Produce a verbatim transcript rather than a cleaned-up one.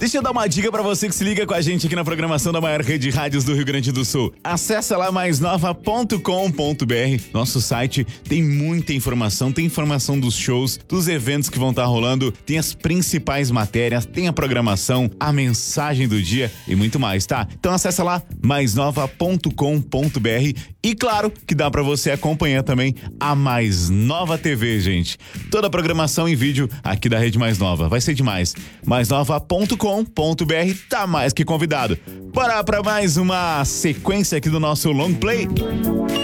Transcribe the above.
Deixa eu dar uma dica pra você que se liga com a gente aqui na programação da maior rede de rádios do Rio Grande do Sul. Acesse lá mais nova ponto com ponto br. Nosso site tem muita informação, tem informação dos shows, dos eventos que vão estar rolando, tem as principais matérias, tem a programação, a mensagem do dia e muito mais, tá? Então acessa lá mais nova ponto com ponto br e claro que dá pra você acompanhar também a Mais Nova T V, gente. Toda a programação em vídeo aqui da Rede Mais Nova. Vai ser demais. mais nova ponto com ponto br tá mais que convidado. Bora pra mais uma sequência aqui do nosso long play.